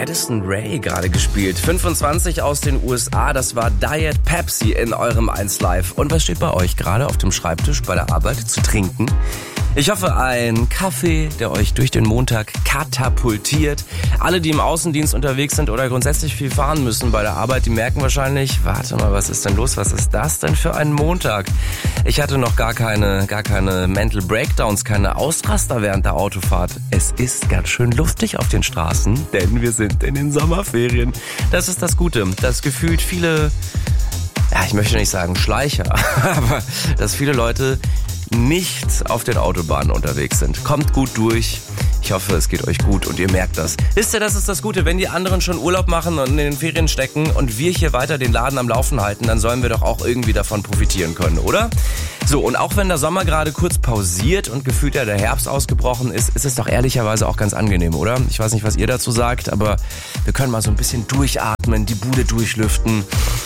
Addison Rae gerade gespielt. 25 aus den USA, das war Diet Pepsi in eurem 1 Live. Und was steht bei euch gerade auf dem Schreibtisch bei der Arbeit zu trinken? Ich hoffe, ein Kaffee, der euch durch den Montag katapultiert. Alle, die im Außendienst unterwegs sind oder grundsätzlich viel fahren müssen bei der Arbeit, die merken wahrscheinlich, warte mal, was ist denn los? Was ist das denn für ein Montag? Ich hatte noch gar keine Mental Breakdowns, keine Ausraster während der Autofahrt. Es ist ganz schön luftig auf den Straßen, denn wir sind in den Sommerferien. Das ist das Gute, dass gefühlt viele, ja, ich möchte nicht sagen Schleicher, aber dass viele Leute nicht auf den Autobahnen unterwegs sind. Kommt gut durch. Ich hoffe, es geht euch gut und ihr merkt das. Wisst ihr, das ist das Gute. Wenn die anderen schon Urlaub machen und in den Ferien stecken und wir hier weiter den Laden am Laufen halten, dann sollen wir doch auch irgendwie davon profitieren können, oder? So, und auch wenn der Sommer gerade kurz pausiert und gefühlt ja der Herbst ausgebrochen ist, ist es doch ehrlicherweise auch ganz angenehm, oder? Ich weiß nicht, was ihr dazu sagt, aber wir können mal so ein bisschen durchatmen, die Bude durchlüften,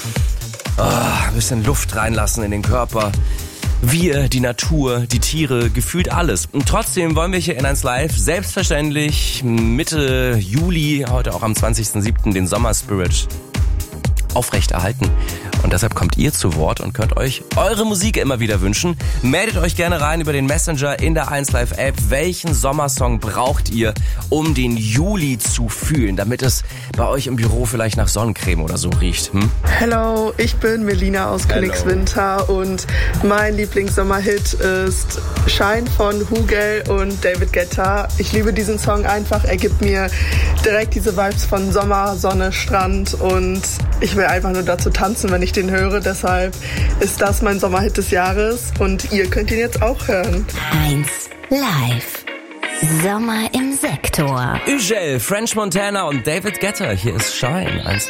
ein bisschen Luft reinlassen in den Körper. Wir, die Natur, die Tiere, gefühlt alles. Und trotzdem wollen wir hier in 1 Live selbstverständlich Mitte Juli, heute auch am 20.07. den Sommerspirit aufrechterhalten. Und deshalb kommt ihr zu Wort und könnt euch eure Musik immer wieder wünschen. Meldet euch gerne rein über den Messenger in der 1 Live App. Welchen Sommersong braucht ihr, um den Juli zu fühlen, damit es bei euch im Büro vielleicht nach Sonnencreme oder so riecht? Hello, ich bin Melina aus Königswinter und mein Lieblingssommerhit ist Shine von Hugel und David Guetta. Ich liebe diesen Song einfach. Er gibt mir direkt diese Vibes von Sommer, Sonne, Strand und ich will einfach nur dazu tanzen, wenn ich den höre. Deshalb ist das mein Sommerhit des Jahres und ihr könnt ihn jetzt auch hören. 1 Live. Sommer im Sektor. Ugel, French Montana und David Guetta. Hier ist Shine. 1